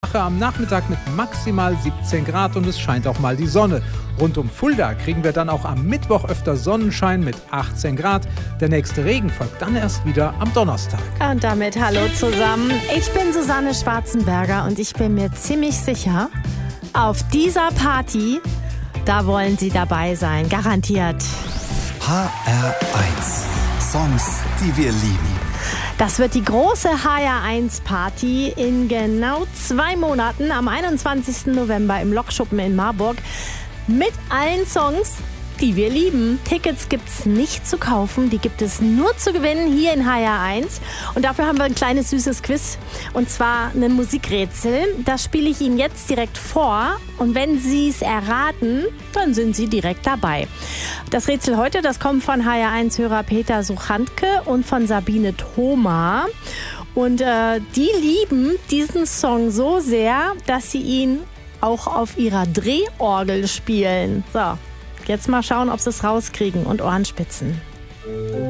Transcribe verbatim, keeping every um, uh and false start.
Am Nachmittag mit maximal siebzehn Grad und es scheint auch mal die Sonne. Rund um Fulda kriegen wir dann auch am Mittwoch öfter Sonnenschein mit achtzehn Grad. Der nächste Regen folgt dann erst wieder am Donnerstag. Und damit hallo zusammen. Ich bin Susanne Schwarzenberger und ich bin mir ziemlich sicher, auf dieser Party, da wollen Sie dabei sein. Garantiert. H R eins. Songs, die wir lieben. Das wird die große H R eins Party in genau zwei Monaten am einundzwanzigsten November im Lokschuppen in Marburg mit allen Songs, die wir lieben. Tickets gibt's nicht zu kaufen, die gibt es nur zu gewinnen hier in H R eins. Und dafür haben wir ein kleines süßes Quiz und zwar ein Musikrätsel. Das spiele ich Ihnen jetzt direkt vor und wenn Sie es erraten, dann sind Sie direkt dabei. Das Rätsel heute, das kommt von H R eins-Hörer Peter Suchantke und von Sabine Thoma. Und äh, die lieben diesen Song so sehr, dass sie ihn auch auf ihrer Drehorgel spielen. So, jetzt mal schauen, ob sie es rauskriegen und Ohrenspitzen.